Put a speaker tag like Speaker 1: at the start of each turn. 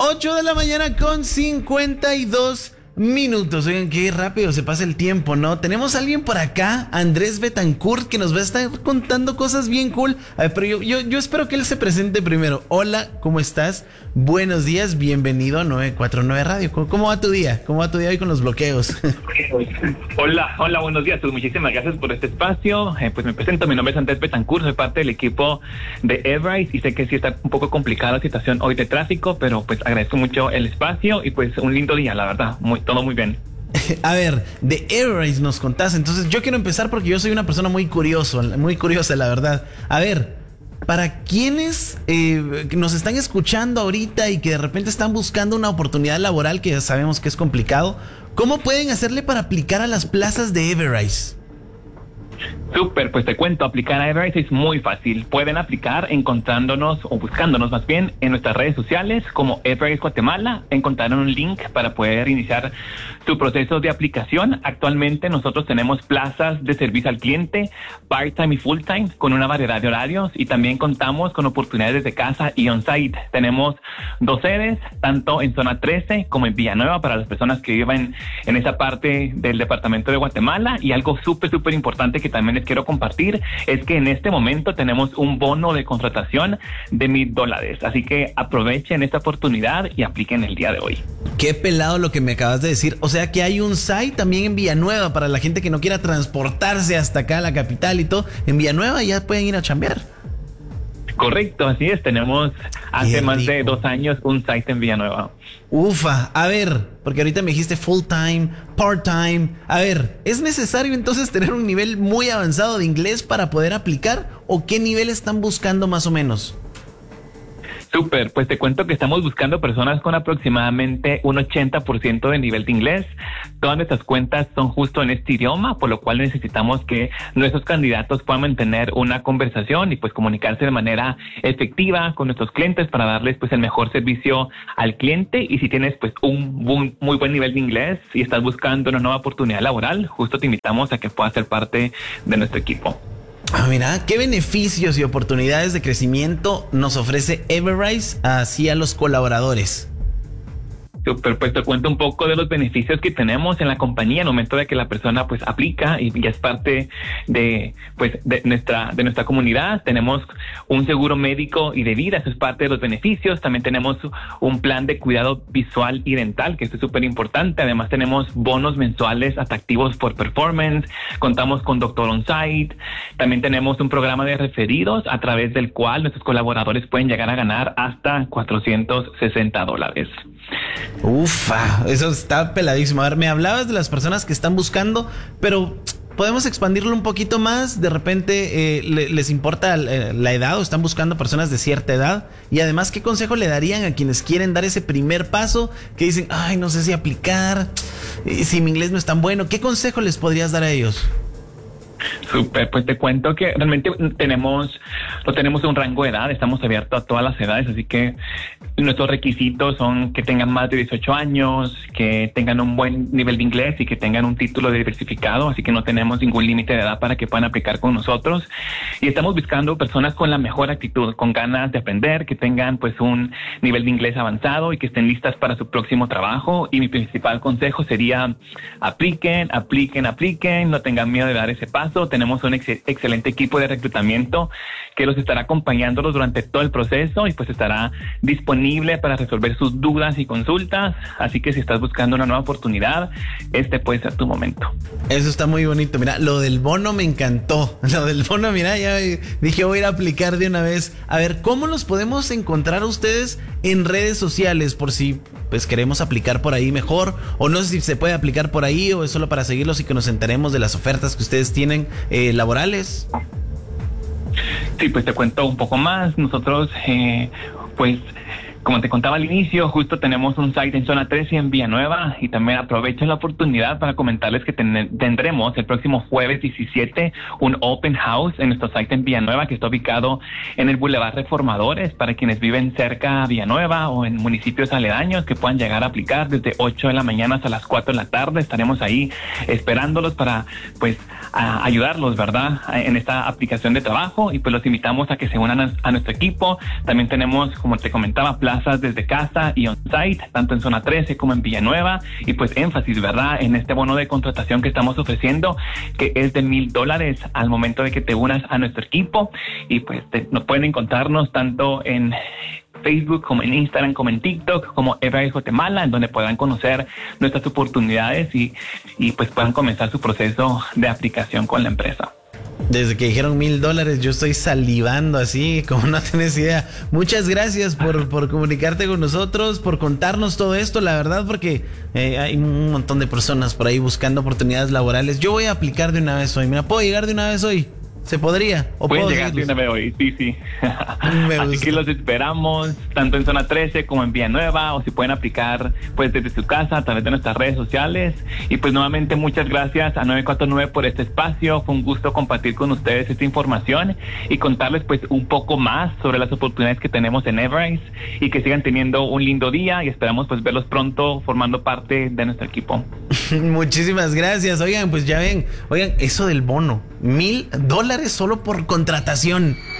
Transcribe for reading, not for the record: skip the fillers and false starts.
Speaker 1: 8 de la mañana con 52 minutos. Oigan, qué rápido se pasa el tiempo, ¿no? Tenemos a alguien por acá, Andrés Betancourt, que nos va a estar contando cosas bien cool. A ver, pero yo espero que él se presente primero. Hola, ¿cómo estás? Buenos días, bienvenido a 949 Radio. ¿Cómo va tu día? ¿Cómo va tu día hoy con los bloqueos?
Speaker 2: Hola, buenos días. Pues muchísimas gracias por este espacio. Pues me presento, mi nombre es Andrés Betancourt, soy parte del equipo de Everise y sé que sí está un poco complicada la situación hoy de tráfico, pero pues agradezco mucho el espacio y pues un lindo día, la verdad. Todo muy bien.
Speaker 1: A ver, de Everise nos contás. Entonces yo quiero empezar porque yo soy una persona muy curiosa, la verdad. A ver, para quienes nos están escuchando ahorita y que de repente están buscando una oportunidad laboral, que ya sabemos que es complicado, ¿cómo pueden hacerle para aplicar a las plazas de Everise?
Speaker 2: Súper, pues te cuento, aplicar a Everise es muy fácil. Pueden aplicar encontrándonos o buscándonos más bien en nuestras redes sociales como Everise Guatemala. Encontrarán un link para poder iniciar su proceso de aplicación. Actualmente nosotros tenemos plazas de servicio al cliente, part-time y full-time, con una variedad de horarios y también contamos con oportunidades desde casa y on-site. Tenemos 2 sedes, tanto en Zona 13 como en Villanueva para las personas que viven en esa parte del departamento de Guatemala. Y algo súper importante que también les quiero compartir es que en este momento tenemos un bono de contratación de $1,000. Así que aprovechen esta oportunidad y apliquen el día de hoy.
Speaker 1: Qué pelado lo que me acabas de decir. O sea que hay un site también en Villanueva para la gente que no quiera transportarse hasta acá a la capital y todo. En Villanueva ya pueden ir a chambear.
Speaker 2: Correcto, así es. Tenemos hace más de 2 años un site en Villanueva.
Speaker 1: Ufa, a ver, porque ahorita me dijiste full time, part time. A ver, ¿es necesario entonces tener un nivel muy avanzado de inglés para poder aplicar? ¿O qué nivel están buscando más o menos?
Speaker 2: Súper, pues te cuento que estamos buscando personas con aproximadamente un 80% de nivel de inglés. Todas nuestras cuentas son justo en este idioma, por lo cual necesitamos que nuestros candidatos puedan mantener una conversación y pues comunicarse de manera efectiva con nuestros clientes para darles pues el mejor servicio al cliente. Y si tienes pues un muy buen nivel de inglés y estás buscando una nueva oportunidad laboral, justo te invitamos a que puedas ser parte de nuestro equipo.
Speaker 1: Ah, mira, ¿qué beneficios y oportunidades de crecimiento nos ofrece Everise así a los colaboradores?
Speaker 2: Súper, pues te cuento un poco de los beneficios que tenemos en la compañía en el momento de que la persona pues aplica y ya es parte de nuestra comunidad. Tenemos un seguro médico y de vida, eso es parte de los beneficios. También tenemos un plan de cuidado visual y dental, que esto es súper importante. Además tenemos bonos mensuales atractivos por performance, contamos con doctor on-site. También tenemos un programa de referidos a través del cual nuestros colaboradores pueden llegar a ganar hasta $460.
Speaker 1: Ufa, eso está peladísimo. A ver, me hablabas de las personas que están buscando, pero ¿podemos expandirlo un poquito más? De repente les importa la edad o están buscando personas de cierta edad. Y además, ¿qué consejo le darían a quienes quieren dar ese primer paso? Que dicen, ay, no sé si aplicar, si mi inglés no es tan bueno. ¿Qué consejo les podrías dar a ellos?
Speaker 2: Súper, pues te cuento que realmente tenemos un rango de edad, estamos abiertos a todas las edades, así que nuestros requisitos son que tengan más de 18 años, que tengan un buen nivel de inglés y que tengan un título de diversificado, así que no tenemos ningún límite de edad para que puedan aplicar con nosotros. Y estamos buscando personas con la mejor actitud, con ganas de aprender, que tengan pues un nivel de inglés avanzado y que estén listas para su próximo trabajo. Y mi principal consejo sería apliquen, no tengan miedo de dar ese paso. Tenemos un excelente equipo de reclutamiento que los estará acompañándolos durante todo el proceso y pues estará disponible para resolver sus dudas y consultas. Así que si estás buscando una nueva oportunidad, este puede ser tu momento.
Speaker 1: Eso está muy bonito. Mira, lo del bono me encantó. Lo del bono, mira, ya dije voy a ir a aplicar de una vez. A ver, ¿cómo los podemos encontrar a ustedes en redes sociales? Por si pues queremos aplicar por ahí mejor, o no sé si se puede aplicar por ahí o es solo para seguirlos y que nos enteremos de las ofertas que ustedes tienen laborales.
Speaker 2: Sí, pues te cuento un poco más. Nosotros, pues como te contaba al inicio, justo tenemos un site en Zona 13 en Villanueva y también aprovecho la oportunidad para comentarles que tendremos el próximo jueves 17 un open house en nuestro site en Villanueva que está ubicado en el Boulevard Reformadores para quienes viven cerca a Villanueva o en municipios aledaños que puedan llegar a aplicar desde 8 de la mañana hasta las 4 de la tarde. Estaremos ahí esperándolos para pues ayudarlos, ¿verdad?, en esta aplicación de trabajo y pues los invitamos a que se unan a nuestro equipo. También tenemos, como te comentaba, plazas desde casa y on-site, tanto en Zona 13 como en Villanueva. Y pues énfasis, ¿verdad?, en este bono de contratación que estamos ofreciendo, que es de $1,000 al momento de que te unas a nuestro equipo. Y pues nos pueden encontrarnos tanto en Facebook, como en Instagram, como en TikTok, como Everise Guatemala, en donde puedan conocer nuestras oportunidades y pues puedan comenzar su proceso de aplicación con la empresa.
Speaker 1: Desde que dijeron $1,000, yo estoy salivando así, como no tenés idea. Muchas gracias por comunicarte con nosotros, por contarnos todo esto, la verdad, porque hay un montón de personas por ahí buscando oportunidades laborales. Yo voy a aplicar de una vez hoy. Mira, ¿puedo llegar de una vez hoy? ¿Se podría? ¿O
Speaker 2: pueden
Speaker 1: puedo
Speaker 2: llegar de una vez hoy? Sí. Así que los esperamos tanto en Zona 13 como en Villanueva, o si pueden aplicar pues desde su casa a través de nuestras redes sociales. Y pues nuevamente muchas gracias a 949 por este espacio. Fue un gusto compartir con ustedes esta información y contarles pues un poco más sobre las oportunidades que tenemos en Everise, y que sigan teniendo un lindo día, y esperamos pues verlos pronto formando parte de nuestro equipo.
Speaker 1: Muchísimas gracias. Oigan, pues ya ven, eso del bono, $1,000 solo por contratación.